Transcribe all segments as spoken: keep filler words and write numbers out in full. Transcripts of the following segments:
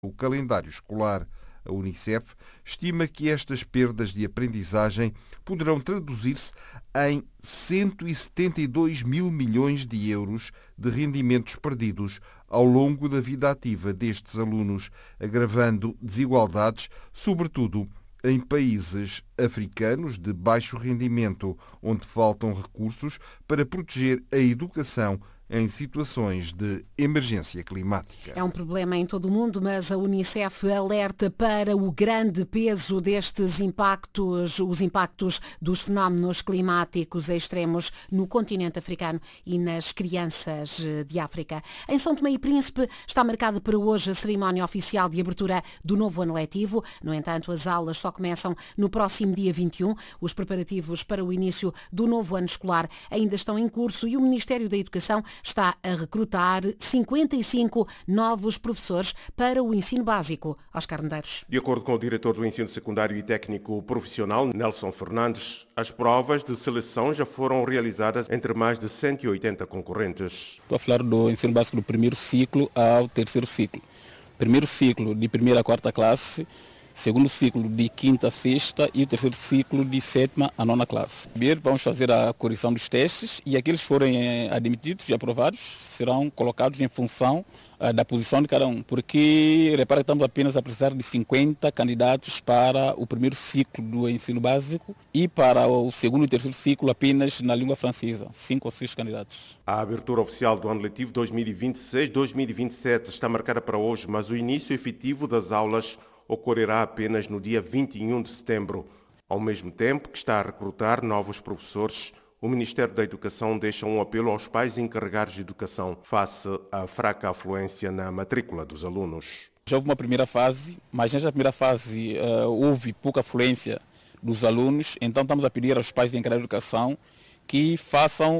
o calendário escolar. A Unicef estima que estas perdas de aprendizagem poderão traduzir-se em cento e setenta e dois mil milhões de euros de rendimentos perdidos ao longo da vida ativa destes alunos, agravando desigualdades, sobretudo em países africanos de baixo rendimento, onde faltam recursos para proteger a educação em situações de emergência climática. É um problema em todo o mundo, mas a Unicef alerta para o grande peso destes impactos, os impactos dos fenómenos climáticos extremos no continente africano e nas crianças de África. Em São Tomé e Príncipe está marcada para hoje a cerimónia oficial de abertura do novo ano letivo. No entanto, as aulas só começam no próximo dia vinte e um. Os preparativos para o início do novo ano escolar ainda estão em curso e o Ministério da Educação está a recrutar cinquenta e cinco novos professores para o ensino básico. Oscar Medeiros. De acordo com o diretor do ensino secundário e técnico profissional, Nelson Fernandes, as provas de seleção já foram realizadas entre mais de cento e oitenta concorrentes. Estou a falar do ensino básico do primeiro ciclo ao terceiro ciclo. Primeiro ciclo de primeira a quarta classe, segundo ciclo de quinta a sexta e o terceiro ciclo de sétima a nona classe. Primeiro vamos fazer a correção dos testes e aqueles que forem admitidos e aprovados serão colocados em função uh, da posição de cada um. Porque, repara que estamos apenas a precisar de cinquenta candidatos para o primeiro ciclo do ensino básico e para o segundo e terceiro ciclo apenas na língua francesa, cinco ou seis candidatos. A abertura oficial do ano letivo dois mil e vinte e seis dois mil e vinte e sete está marcada para hoje, mas o início efetivo das aulas ocorrerá apenas no dia vinte e um de setembro. Ao mesmo tempo que está a recrutar novos professores, o Ministério da Educação deixa um apelo aos pais encarregados de educação face à fraca afluência na matrícula dos alunos. Já houve uma primeira fase, mas nesta primeira fase uh, houve pouca afluência dos alunos, então estamos a pedir aos pais encarregados de educação que façam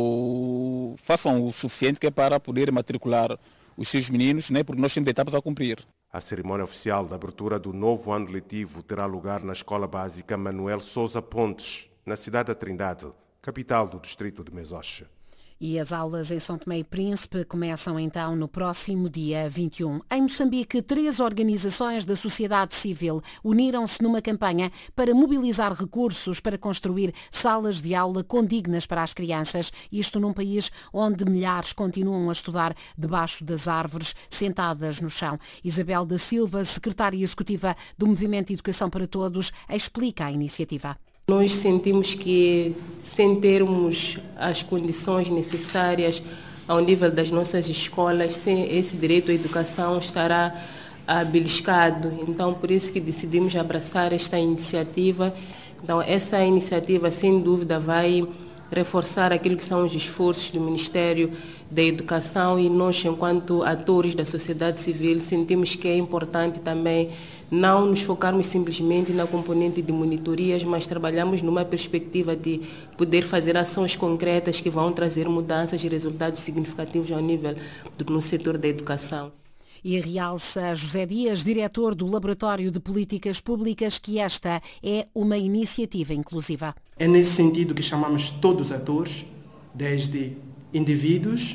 o, façam o suficiente que é para poder matricular os seus meninos, né, porque nós temos etapas a cumprir. A cerimônia oficial da abertura do novo ano letivo terá lugar na Escola Básica Manuel Sousa Pontes, na cidade da Trindade, capital do distrito de Mesoche. E as aulas em São Tomé e Príncipe começam então no próximo dia vinte e um. Em Moçambique, três organizações da sociedade civil uniram-se numa campanha para mobilizar recursos para construir salas de aula condignas para as crianças. Isto num país onde milhares continuam a estudar debaixo das árvores, sentadas no chão. Isabel da Silva, secretária executiva do Movimento Educação para Todos, explica a iniciativa. Nós sentimos que, sem termos as condições necessárias ao nível das nossas escolas, sem esse direito à educação estará beliscado. Então, por isso que decidimos abraçar esta iniciativa. Então, essa iniciativa, sem dúvida, vai reforçar aquilo que são os esforços do Ministério da Educação e nós, enquanto atores da sociedade civil, sentimos que é importante também não nos focarmos simplesmente na componente de monitorias, mas trabalhamos numa perspectiva de poder fazer ações concretas que vão trazer mudanças e resultados significativos ao nível do no setor da educação. E realça José Dias, diretor do Laboratório de Políticas Públicas, que esta é uma iniciativa inclusiva. É nesse sentido que chamamos todos os atores, desde indivíduos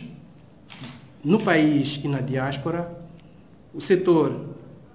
no país e na diáspora, o setor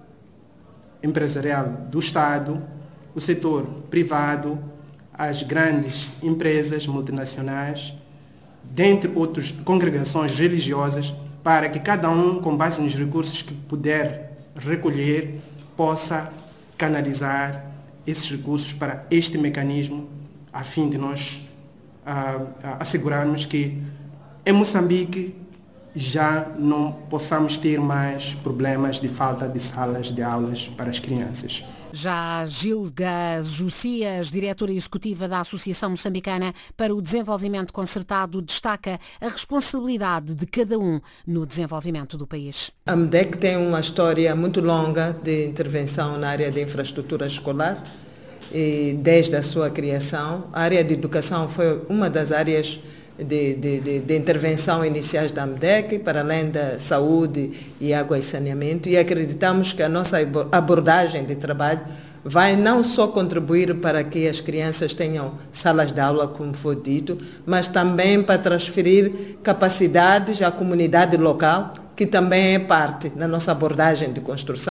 empresarial do Estado, o setor privado, as grandes empresas multinacionais, dentre outras congregações religiosas, para que cada um, com base nos recursos que puder recolher, possa canalizar esses recursos para este mecanismo, a fim de nós uh, assegurarmos que em Moçambique já não possamos ter mais problemas de falta de salas de aulas para as crianças. Já Gilga Jussias, diretora executiva da Associação Moçambicana para o Desenvolvimento Concertado, destaca a responsabilidade de cada um no desenvolvimento do país. A M D E C tem uma história muito longa de intervenção na área de infraestrutura escolar e desde a sua criação. A área de educação foi uma das áreas De, de, de, de intervenção iniciais da M D E C, para além da saúde e água e saneamento, e acreditamos que a nossa abordagem de trabalho vai não só contribuir para que as crianças tenham salas de aula, como foi dito, mas também para transferir capacidades à comunidade local que também é parte da nossa abordagem de construção.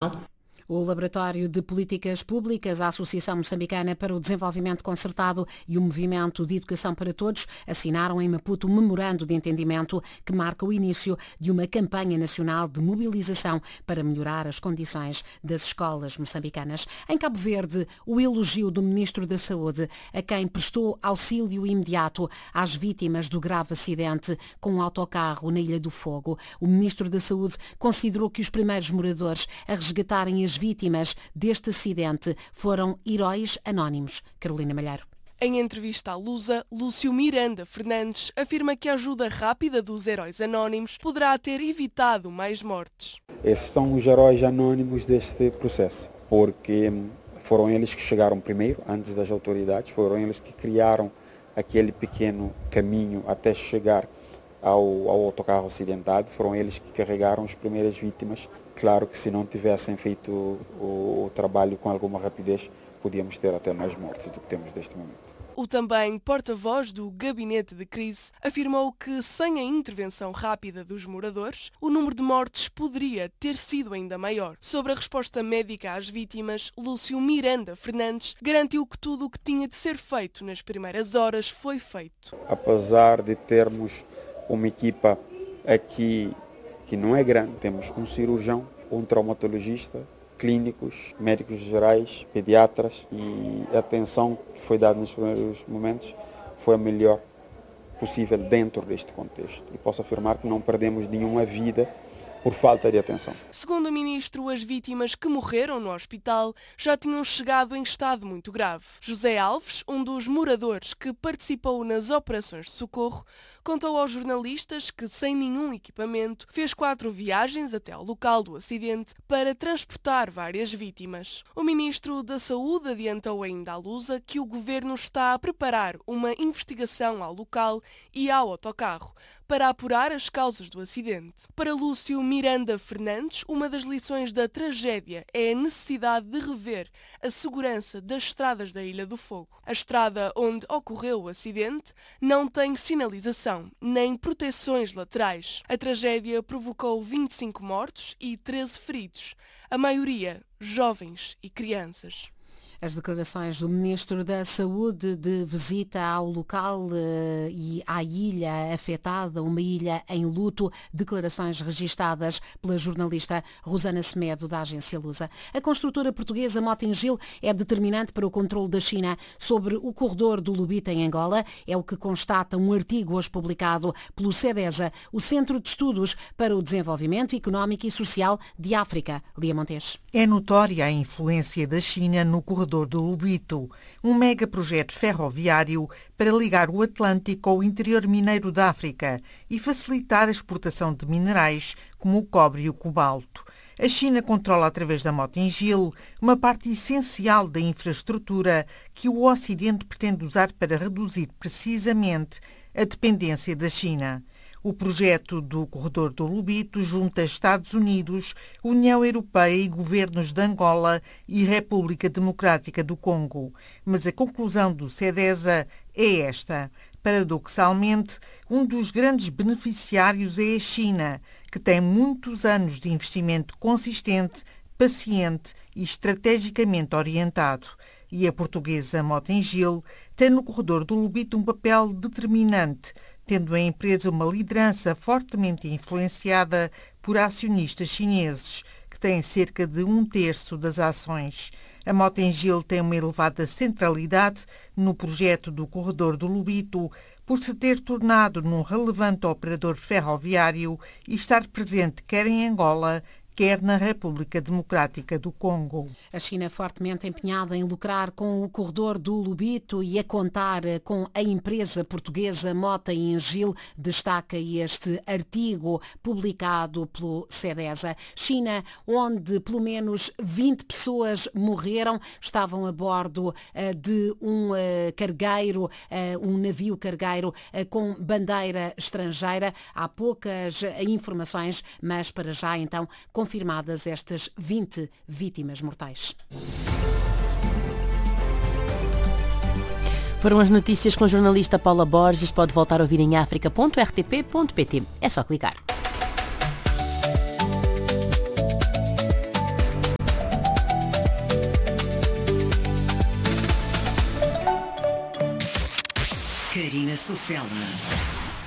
O Laboratório de Políticas Públicas, a Associação Moçambicana para o Desenvolvimento Concertado e o Movimento de Educação para Todos assinaram em Maputo um memorando de entendimento que marca o início de uma campanha nacional de mobilização para melhorar as condições das escolas moçambicanas. Em Cabo Verde, o elogio do Ministro da Saúde a quem prestou auxílio imediato às vítimas do grave acidente com um autocarro na Ilha do Fogo. O Ministro da Saúde considerou que os primeiros moradores a resgatarem as vítimas deste acidente foram heróis anónimos. Carolina Malheiro. Em entrevista à Lusa, Lúcio Miranda Fernandes afirma que a ajuda rápida dos heróis anónimos poderá ter evitado mais mortes. Esses são os heróis anónimos deste processo, porque foram eles que chegaram primeiro, antes das autoridades, foram eles que criaram aquele pequeno caminho até chegar ao, ao autocarro acidentado, foram eles que carregaram as primeiras vítimas. Claro que se não tivessem feito o, o trabalho com alguma rapidez, podíamos ter até mais mortes do que temos neste momento. O também porta-voz do Gabinete de Crise afirmou que, sem a intervenção rápida dos moradores, o número de mortes poderia ter sido ainda maior. Sobre a resposta médica às vítimas, Lúcio Miranda Fernandes garantiu que tudo o que tinha de ser feito nas primeiras horas foi feito. Apesar de termos uma equipa aqui que não é grande, temos um cirurgião, um traumatologista, clínicos, médicos gerais, pediatras, e a atenção que foi dada nos primeiros momentos foi a melhor possível dentro deste contexto. E posso afirmar que não perdemos nenhuma vida por falta de atenção. Segundo o ministro, as vítimas que morreram no hospital já tinham chegado em estado muito grave. José Alves, um dos moradores que participou nas operações de socorro, contou aos jornalistas que, sem nenhum equipamento, fez quatro viagens até ao local do acidente para transportar várias vítimas. O ministro da Saúde adiantou ainda à Lusa que o governo está a preparar uma investigação ao local e ao autocarro para apurar as causas do acidente. Para Lúcio Miranda Fernandes, uma das lições da tragédia é a necessidade de rever a segurança das estradas da Ilha do Fogo. A estrada onde ocorreu o acidente não tem sinalização, nem proteções laterais. A tragédia provocou vinte e cinco mortos e treze feridos, a maioria jovens e crianças. As declarações do Ministro da Saúde de visita ao local uh, e à ilha afetada, uma ilha em luto, declarações registadas pela jornalista Rosana Semedo, da agência Lusa. A construtora portuguesa Mota-Engil é determinante para o controle da China sobre o corredor do Lubito em Angola, é o que constata um artigo hoje publicado pelo CEDESA, o Centro de Estudos para o Desenvolvimento Económico e Social de África. Lia Montes. É notória a influência da China no corredor do Lubito, um megaprojeto ferroviário para ligar o Atlântico ao interior mineiro da África e facilitar a exportação de minerais como o cobre e o cobalto. A China controla, através da Mota-Engil, uma parte essencial da infraestrutura que o Ocidente pretende usar para reduzir precisamente a dependência da China. O projeto do Corredor do Lubito junta Estados Unidos, União Europeia e governos de Angola e República Democrática do Congo. Mas a conclusão do CEDESA é esta. Paradoxalmente, um dos grandes beneficiários é a China, que tem muitos anos de investimento consistente, paciente e estrategicamente orientado. E a portuguesa Mota-Engil tem no Corredor do Lubito um papel determinante, tendo a empresa uma liderança fortemente influenciada por acionistas chineses, que têm cerca de um terço das ações. A Mota-Engil tem uma elevada centralidade no projeto do Corredor do Lubito, por se ter tornado num relevante operador ferroviário e estar presente quer em Angola, quer na República Democrática do Congo. A China é fortemente empenhada em lucrar com o corredor do Lubito e a contar com a empresa portuguesa Mota-Engil, destaca este artigo publicado pelo CEDESA. China, onde pelo menos vinte pessoas morreram, estavam a bordo uh, de um uh, cargueiro, uh, um navio cargueiro uh, com bandeira estrangeira. Há poucas uh, informações, mas para já então confirmadas estas vinte vítimas mortais. Foram as notícias com a jornalista Paula Borges. Pode voltar a ouvir em africa ponto r t p ponto p t. É só clicar. Carina Sofela.